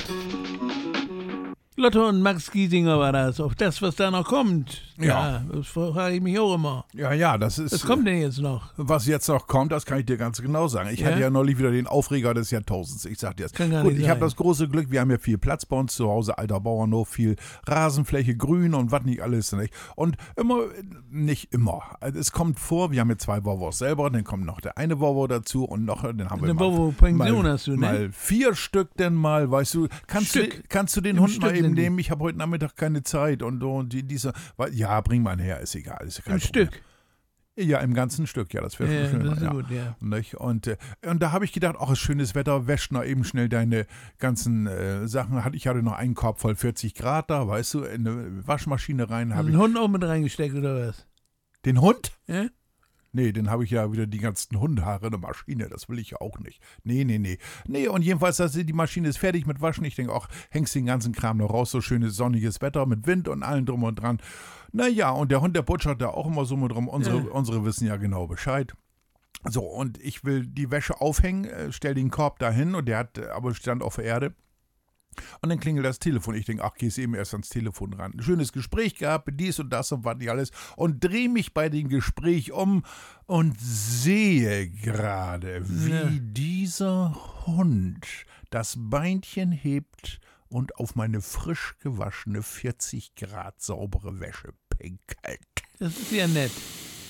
Lotte und Max Giesinger war das. Auf das, was da noch kommt. Ja, das frage ich mich auch immer. Ja, das ist... Was kommt denn jetzt noch? Was jetzt noch kommt, das kann ich dir ganz genau sagen. Ich hatte ja neulich wieder den Aufreger des Jahrtausends. Ich sag dir das. Kann gar Gut, nicht ich habe sein. das große Glück, wir haben ja viel Platz bei uns zu Hause, alter Bauernhof, viel Rasenfläche, Grün und was nicht alles. Nicht? Und nicht immer. Also es kommt vor, wir haben jetzt 2 Volvos selber, dann kommt noch der eine Volvo dazu und noch, dann haben wir Eine Volvo-Pension hast du, ne? mal 4 Stück denn mal, weißt du. Kannst du den Im Hund Stück mal eben sind die. nehmen? Ich habe heute Nachmittag keine Zeit und diese, ja, bring mal her, ist egal. Ist kein Im Problem. Stück. Ja, im ganzen Stück, ja, das wäre Ja, schon schön. das ist gut, ja. Nicht? Und da habe ich gedacht, ach, ist schönes Wetter, wäsch noch eben schnell deine ganzen Sachen. Ich hatte noch einen Korb voll 40 Grad da, weißt du, in eine Waschmaschine rein. Hast Habe du ich einen Hund auch mit reingesteckt, oder was? den Hund? Ja? Nee, den habe ich ja wieder die ganzen Hundehaare in der Maschine, das will ich ja auch nicht. Nee. Nee, und jedenfalls, die Maschine ist fertig mit Waschen. Ich denke auch, hängst den ganzen Kram noch raus, so schönes sonniges Wetter mit Wind und allem drum und dran. Naja, und der Hund, der butschert da auch immer so mit rum. Unsere wissen ja genau Bescheid. So, und ich will die Wäsche aufhängen, stell den Korb dahin und der hat aber stand auf der Erde. Und dann klingelt das Telefon. Ich denke, ach, gehst eben erst ans Telefon ran. Ein schönes Gespräch gehabt, dies und das und was nicht alles. Und drehe mich bei dem Gespräch um und sehe gerade, wie dieser Hund das Beinchen hebt und auf meine frisch gewaschene 40 Grad saubere Wäsche pinkelt. Das ist ja nett.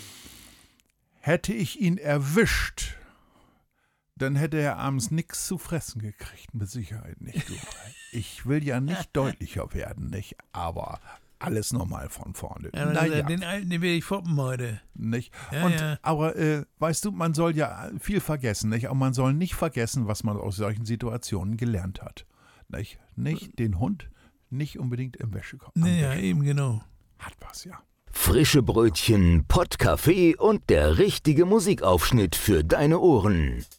Hätte ich ihn erwischt, dann hätte er abends nichts zu fressen gekriegt, mit Sicherheit nicht. Du. Ich will ja nicht deutlicher werden, nicht? Aber alles nochmal von vorne. Ja, Naja, den alten, den will ich foppen heute. nicht? Ja. Aber weißt du, man soll ja viel vergessen, nicht? Aber man soll nicht vergessen, was man aus solchen Situationen gelernt hat. Nicht den Hund, nicht unbedingt im Wäschekorb. Ja, eben genau. Hat was, ja. Frische Brötchen, Pottkaffee und der richtige Musikaufschnitt für deine Ohren.